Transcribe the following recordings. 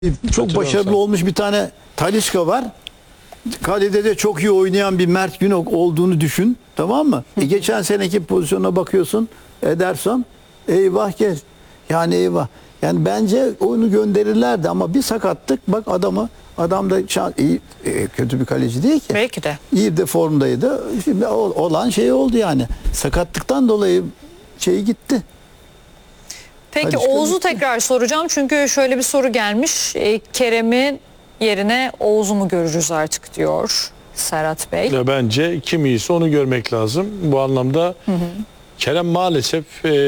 Çok başarılı olmuş bir tane Talisca var. Kalede de çok iyi oynayan bir Mert Günok olduğunu düşün. Tamam mı? Geçen seneki pozisyona bakıyorsun. Ederson. Eyvah gel. Yani eyvah. Yani bence oyunu gönderirlerdi ama bir sakatlık. Bak adam da iyi, kötü bir kaleci değil ki. Belki de. İyi de formdaydı. Şimdi olan şey oldu yani. Sakatlıktan dolayı şey gitti. Peki Talisca Oğuz'u gitti. tekrar soracağım. Çünkü şöyle bir soru gelmiş. Kerem'in yerine Oğuz'u mu görürüz artık diyor Serhat Bey. Ya bence kim iyiyse onu görmek lazım. Bu anlamda Kerem maalesef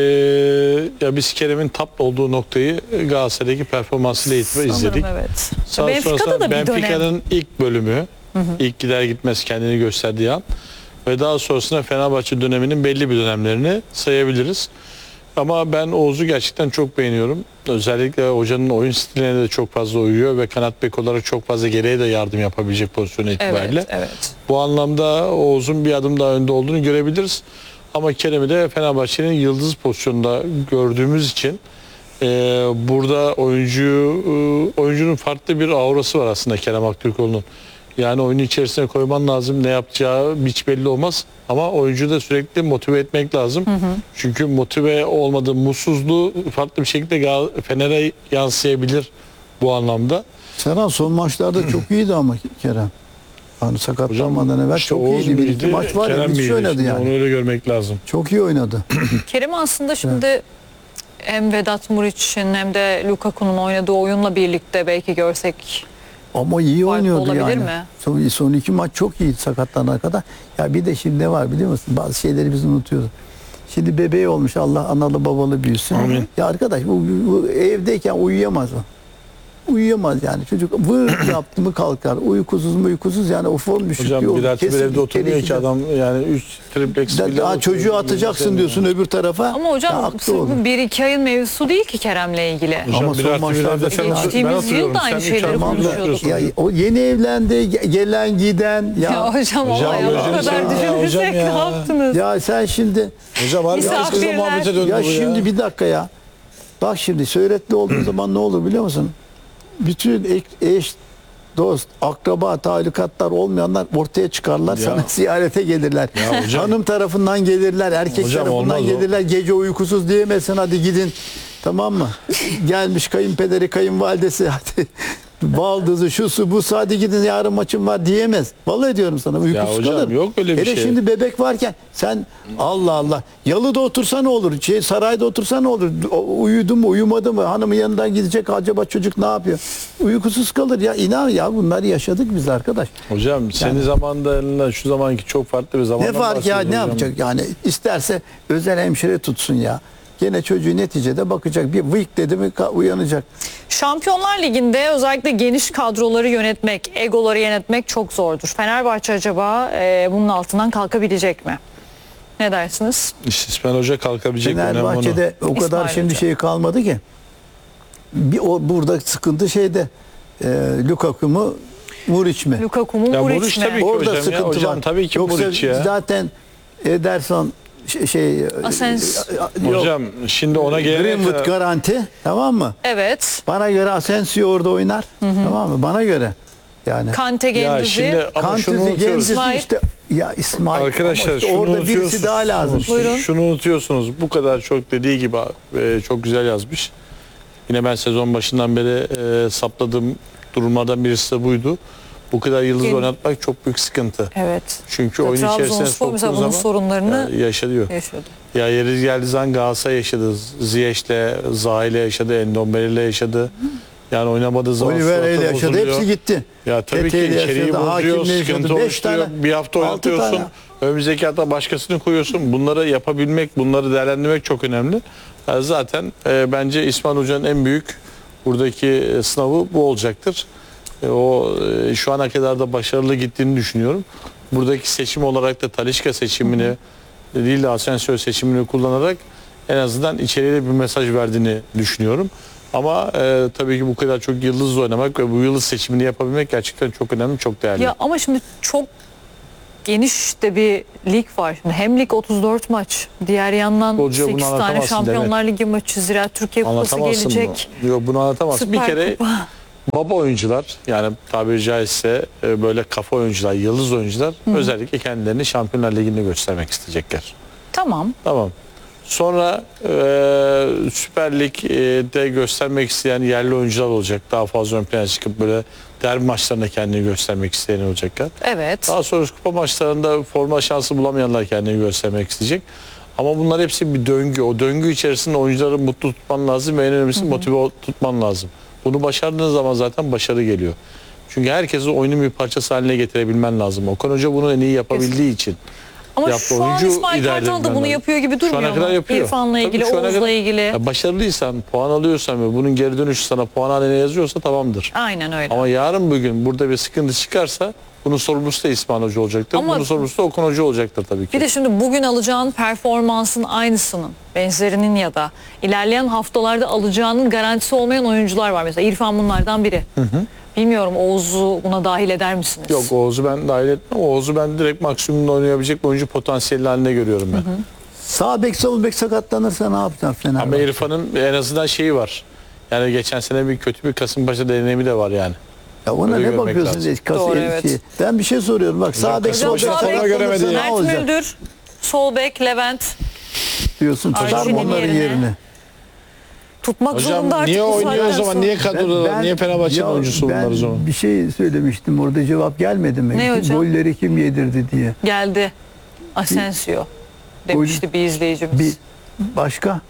ya biz Kerem'in tap olduğu noktayı Galatasaray'daki performansıyla izledik. Evet. Daha Benfica'da da bir dönem. Benfica'nın ilk bölümü, ilk gider gitmez kendini gösterdiği an ve daha sonrasında Fenerbahçe döneminin belli bir dönemlerini sayabiliriz. Ama ben Oğuz'u gerçekten çok beğeniyorum. Özellikle hocanın oyun stiline de çok fazla uyuyor ve kanat bek olarak çok fazla geriye de yardım yapabilecek pozisyon itibariyle. Evet. Bu anlamda Oğuz'un bir adım daha önde olduğunu görebiliriz. Ama Kerem'i de Fenerbahçe'nin yıldız pozisyonunda gördüğümüz için burada oyuncunun farklı bir aurası var aslında Kerem Aktürkoğlu'nun. Yani oyunun içerisine koyman lazım. Ne yapacağı hiç belli olmaz. Ama oyuncuyu da sürekli motive etmek lazım. Çünkü motive olmadığı mutsuzluğu farklı bir şekilde Fener'e yansıyabilir bu anlamda. Serhan son maçlarda çok iyiydi ama Kerem. Hani sakatlanmadan evvel İşte çok iyiydi. Bir iki maç var ya Kerem müthiş miydi? oynadı Şimdi yani. onu öyle görmek lazım. Çok iyi oynadı. Kerem aslında şimdi hem Vedat Muriç'in hem de Lukaku'nun oynadığı oyunla birlikte belki görsek Ama iyi farklı oynuyordu olabilir yani. mi? Son iki maç çok iyi sakatlanana kadar. Ya bir de şimdi ne var biliyor musun? Bazı şeyleri biz unutuyoruz. Şimdi bebeği olmuş, Allah analı babalı büyüsün. Amin. Ya arkadaş bu evdeyken uyuyamaz o. Uyuyamaz yani. Çocuk vır yaptı mı kalkar. Uykusuz yani o form düşüklüğü Hocam olur. bir artı bir Kesin evde oturmuyor ki gelişecek. adam yani 3 triplex Daha oturuyor. çocuğu atacaksın diyorsun öbür tarafa. Ama hocam Ya haklı olur. bu 1-2 ayın mevzusu değil ki Kerem'le ilgili. Hocam Ama bir son artı bir maçlarda evde sen falan- Geçtiğimiz oturuyorum. yıl da aynı Sen şeyleri üç artı bir konuşuyorduk. oturuyorsun. Ya o yeni evlendi, gelen giden Ya hocam Hocam, ama ya bu gözünü kadar seveyim ya, düşünürsek hocam ne ya. yaptınız? ya sen şimdi Hocam harbi Misafirler. kızla muhabbete döndü ya bu şimdi bir dakika ya. Bak şimdi Söyletli olduğu zaman ne olur biliyor musun? Bütün eş, dost, akraba, taallukatlar olmayanlar ortaya çıkarlar. Ya. Sana ziyarete gelirler. Ya hocam. Hanım tarafından gelirler, erkek Hocam tarafından olmaz o. gelirler. Gece uykusuz diyemezsin hadi gidin. Tamam mı? Gelmiş kayınpederi, kayınvalidesi hadi baldızı, şusu, bu hadi gidin yarın maçım var diyemez. Vallahi diyorum sana uykusuz hocam, kalır. yok öyle bir Hele şey. şimdi bebek varken sen Allah Allah yalıda otursa ne olur? Sarayda otursa ne olur? Uyudu mu uyumadı mı? Hanımın yanından gidecek acaba çocuk ne yapıyor? Uykusuz kalır ya inan ya bunları yaşadık biz arkadaş. Hocam senin zamanında şu zamanki çok farklı bir zamandan Ne fark ya ne bahsediyoruz hocam. yapacak yani isterse özel hemşire tutsun ya. Gene çocuğu neticede bakacak bir vıyık dedi mi uyanacak. Şampiyonlar Ligi'nde özellikle geniş kadroları yönetmek, egoları yönetmek çok zordur. Fenerbahçe acaba bunun altından kalkabilecek mi? Ne dersiniz? İşte İsmail Hoca kalkabilecek mi? Önemli Fenerbahçe'de o kadar İsmail şimdi Hoca. şey kalmadı ki. Burada sıkıntı şeyde Lukaku mu Muriç mi? Lukaku mu Ya Muriç Muriç mi? tabii ki. Orada hocam ya, sıkıntı hocam var. tabii ki Yoksa Muriç ya. zaten Ederson Asensio. Hocam şimdi ona gelene Greenwood kadar garanti tamam mı? Evet. Bana göre Asensio orada oynar. Tamam mı? Bana göre. Yani Kante ya Gendüzi. şimdi ama şunu Kantüzü, unutuyoruz. Gencisi İsmail. işte ya İsmail. Arkadaşlar Ama işte şunu orada unutuyorsunuz. birisi daha lazım. Buyurun. Şunu unutuyorsunuz. Bu kadar çok dediği gibi çok güzel yazmış. Yine ben sezon başından beri sapladığım durumlardan birisi de buydu. Bu kadar yıldız Gen- oynatmak çok büyük sıkıntı. Evet. Çünkü oyun içerisine Trabzonspor soktuğu mesela bunun zaman sorunlarını yaşanıyor. yaşıyordu. Ya yeri geldiği zaman Galatasaray yaşadı. Ziyech'le, Zaha'yla yaşadı, Endombele'yle yaşadı. Yani oynamadığı zaman Oliveira ile suratı yaşadı. bozuluyor. Hepsi gitti. Ya tabii ki Tete'yle içeriği yaşadı, bozuyor, Hakim'le yaşadı. sıkıntı 5 oluşturuyor. tane, Bir hafta 6 oynatıyorsun, tane. önümüzdeki hafta başkasını koyuyorsun. Bunları yapabilmek, bunları değerlendirmek çok önemli. Yani zaten bence İsmail Hoca'nın en büyük buradaki sınavı bu olacaktır. Şu ana kadar da başarılı gittiğini düşünüyorum. Buradaki seçim olarak da Talisca seçimini değil de Asensio seçimini kullanarak en azından içeriye bir mesaj verdiğini düşünüyorum. Ama tabii ki bu kadar çok yıldız oynamak ve bu yıldız seçimini yapabilmek gerçekten çok önemli, çok değerli. Ya ama şimdi çok geniş de bir lig var. Şimdi hem lig 34 maç. Diğer yandan Futbolcuya bunu 8 tane anlatamazsın Şampiyonlar Ligi maçı, Ziraat Türkiye Kupası Anlatamazsın gelecek. bunu. Yok bunu anlatamazsın. Süper Bir kere Kupa. baba oyuncular, yani tabiri caizse böyle kafa oyuncular, yıldız oyuncular özellikle kendilerini Şampiyonlar Ligi'nde göstermek isteyecekler. Tamam. Tamam. Sonra Süper Lig'de göstermek isteyen yerli oyuncular olacak. Daha fazla ön plana çıkıp böyle derbi maçlarında kendini göstermek isteyen olacaklar. Evet. Daha sonra kupa maçlarında forma şansı bulamayanlar kendini göstermek isteyecek. Ama bunlar hepsi bir döngü. O döngü içerisinde oyuncuları mutlu tutman lazım ve en önemlisi motive tutman lazım. Bunu başardığın zaman zaten başarı geliyor. Çünkü herkesi oyunun bir parçası haline getirebilmen lazım. Okan Hoca bunu en iyi yapabildiği için. Ama yaptı. şu an Oyuncu İsmail idare Kartal da edebilmen bunu lazım. yapıyor gibi Şu ana durmuyor kadar mu? yapıyor. İrfan'la Tabii ilgili, şu ana Oğuz'la kadar- ilgili. Ya başarılıysan, puan alıyorsan ve bunun geri dönüşü sana puan haline yazıyorsa tamamdır. Aynen öyle. Ama yarın bugün burada bir sıkıntı çıkarsa bunun sorumlusu da İsmail Hoca olacaktır. Ama- Bunun sorumlusu da Okan Hoca olacaktır tabii ki. Bir de şimdi bugün alacağın performansın aynısının, benzerinin ya da ilerleyen haftalarda alacağının garantisi olmayan oyuncular var. Mesela İrfan bunlardan biri. Bilmiyorum, Oğuz'u buna dahil eder misiniz? Yok, Oğuz'u ben dahil etmem. Oğuz'u ben direkt maksimumda oynayabilecek bir oyuncu potansiyeli haline görüyorum ben. Sağ bek sol bek sakatlanırsa ne yapacak Ama Fenerbahçe? İrfan'ın en azından şeyi var. Yani geçen sene bir kötü bir Kasımpaşa deneyimi de var yani. Ya ona Öyle ne görmek bakıyorsunuz? lazım. Doğru, evet. Ben bir şey soruyorum. Bak sağ bek sol Hocam bek sağ bek sakatlanırsa ne Mert olacak Müldür, sol bek Levent diyorsun. Tutar mı Arşin'in onların yerine. yerini? tutmak Hocam zorunda artık. niye bu oynuyor o saatten zaman? sonra. Niye kadroda? Niye Fenerbahçe'nin Ya oyuncusu bunlar o zaman? Ben bir şey söylemiştim orada, cevap gelmedi mi? Ne hocam? Golleri kim yedirdi diye. Geldi. Asensio demişti bir izleyicimiz. Bir başka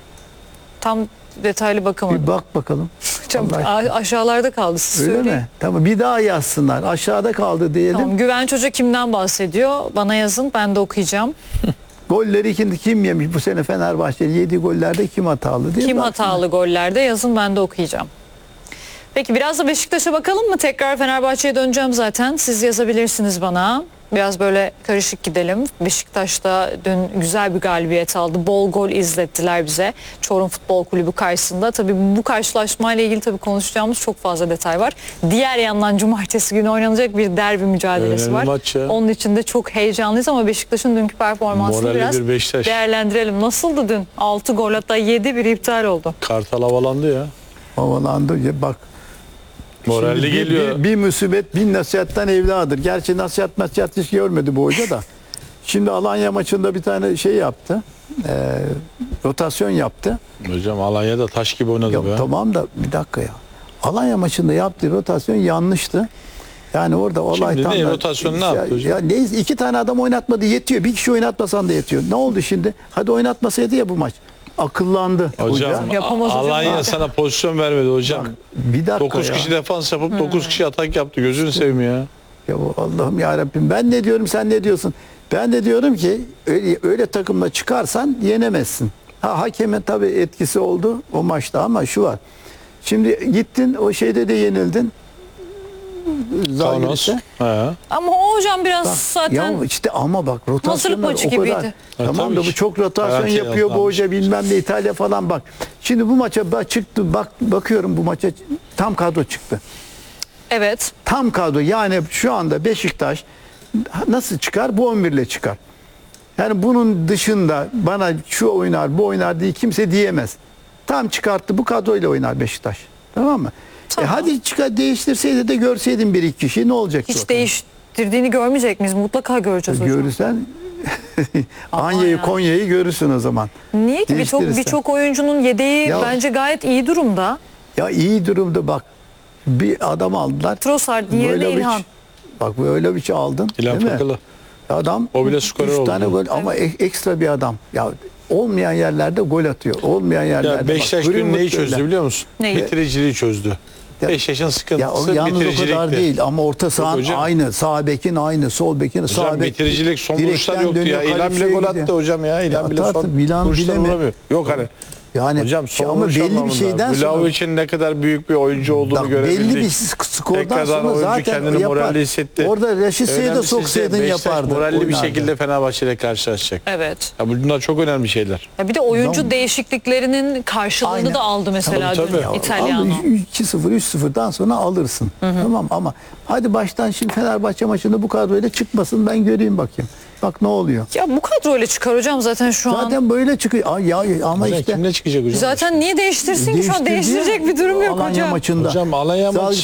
Tam detaylı bakamadım. bir bak bakalım. Hocam, Allah aşkına. aşağılarda kaldı, siz Öyle söyleyin. mi? Tamam, bir daha yazsınlar. Aşağıda kaldı diyelim. Tamam, Güvenç Hoca kimden bahsediyor? Bana yazın, ben de okuyacağım. Golleri kim yemiş bu sene Fenerbahçe'nin yediği gollerde kim hatalı diye Kim baksınlar. hatalı gollerde yazın, ben de okuyacağım. Peki biraz da Beşiktaş'a bakalım mı? Tekrar Fenerbahçe'ye döneceğim zaten. Siz yazabilirsiniz bana. Biraz böyle karışık gidelim. Beşiktaş'ta dün güzel bir galibiyet aldı. Bol gol izlettiler bize. Çorum Futbol Kulübü karşısında. Tabii bu karşılaşmayla ilgili tabii konuşacağımız çok fazla detay var. Diğer yandan cumartesi günü oynanacak bir derbi mücadelesi Önemli var. maç ya. Onun için de çok heyecanlıyız ama Beşiktaş'ın dünkü performansını Moralli biraz bir Beşiktaş. değerlendirelim. Nasıldı dün? 6 gol, hatta 7 bir iptal oldu. Kartal havalandı ya. Havalandı. Ya bak. Moralli Şimdi geliyor. Bir musibet bin nasihattan evladır. Gerçi nasihat hiç görmedi bu hoca da. Şimdi Alanya maçında bir tane şey yaptı. Rotasyon yaptı. Hocam Alanya'da taş gibi oynadı Ya be. tamam da bir dakika ya. Alanya maçında yaptığı rotasyon yanlıştı. Yani orada olay Şimdi tam ne, da- rotasyon ne yaptı hocam? Ya neyse, 2 tane adam oynatmadı yetiyor. Bir kişi oynatmasan da yetiyor. Ne oldu şimdi? Hadi oynatmasaydı ya bu maç. Akıllandı. Hocam hoca. Yapamaz hocam. Alanya Bak. sana pozisyon vermedi hocam. Bir dakika 9 ya. kişi defans yapıp 9 kişi atak yaptı. Gözünü seveyim ya. Ya Allah'ım ya Rabbim, ben ne diyorum sen ne diyorsun? Ben de diyorum ki öyle takımla çıkarsan yenemezsin. Hakemin tabii etkisi oldu o maçta ama şu var. Şimdi gittin o şeyde de yenildin. Kaunas. Zagreb'te. He. Ama o hocam biraz Bak, zaten ya işte ama bak rotasyonlar maçı o kadar. gibiydi. Tamam tabii da ki. bu çok rotasyon Garanti yapıyor bu yapılanmış. hoca, bilmem ne İtalya falan bak. Şimdi bu maça çıktı, bakıyorum bu maça tam kadro çıktı. evet. Tam kadro, yani şu anda Beşiktaş nasıl çıkar? Bu 11 ile çıkar. Yani bunun dışında bana şu oynar bu oynar diye kimse diyemez. Tam çıkarttı, bu kadroyla oynar Beşiktaş. Tamam mı? Tamam. Hadi çıkar, değiştirseydi de görseydin bir iki kişi ne olacaktı? Hiç o değiştirdiğini görmeyecek miyiz? Mutlaka göreceğiz zaman? hocam. Görürsen Aman Anya'yı ya. Konya'yı görürsün o zaman. Niye ki Değiştirirsen. birçok oyuncunun yedeği Ya- bence gayet iyi durumda. Ya iyi durumda bak. Bir adam aldılar. Trossard yerine Vlahovic. İlhan. Bak Vlahovic'i aldın. İlhan değil mi? Fakalı. Adam O bile skorer 3 oldu. tane gol ama ekstra bir adam. Ya olmayan yerlerde gol atıyor. Olmayan yerlerde. Ya Beşiktaş bak, dün neyi Greenwood çözdü öyle. biliyor musun? Neyi? Bitiriciliği çözdü. Ya- Beşiktaş'ın Ya sıkıntısı o yalnız o bitiricilikti. kadar değil ama orta sahan hocam. aynı, sağ bekin aynı, sol bekin, sağ Hocam bek. bitiricilik son vuruşlar direkten yoktu dönüyor, ya. İlhan kaleciye bile gol gidiyor. attı hocam ya. İlhan bile atar, son İlhan vuruşlar bileme. vuramıyor. Yok hani. Yani Hocam son ama vuruş belli bir anlamında. şeyden sonra Vlahovic'in ne kadar büyük bir oyuncu olduğunu bak, görebildik. belli bir skordan Tekrardan sonra oyuncu zaten kendini yapar. moralli hissetti. Orada Raşit'e de Önemlisi soksaydın Beşiktaş yapardı. moralli bir oynardı. şekilde Fenerbahçe ile karşılaşacak. Evet. Ya bunlar çok önemli şeyler. Ya bir de oyuncu Tamam. değişikliklerinin karşılığını Aynen. da aldı mesela Tabii, dün tabii. İtalyano. 2-0, 3-0'dan sonra alırsın. Tamam ama hadi baştan şimdi Fenerbahçe maçında bu kadroyla çıkmasın, ben göreyim bakayım. Bak ne oluyor. Ya bu kadroyla çıkar hocam zaten şu an. Zaten böyle çıkıyor. Ama Hocam işte kimle çıkacak hocam? Zaten niye değiştirsin ki? Şu an değiştirdi. değiştirecek bir durum yok Alanya hocam. maçında. Hocam Alanya Sadece maçı